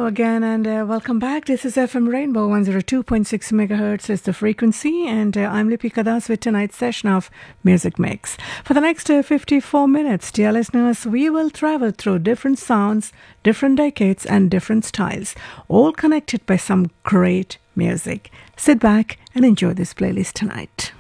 again and welcome back. This is FM Rainbow 102.6 megahertz is the frequency, and I'm Lipika Das with tonight's session of Music Mix. For the next 54 minutes, dear listeners, we will travel through different sounds, different decades and different styles, all connected by some great music. Sit back and enjoy this playlist tonight.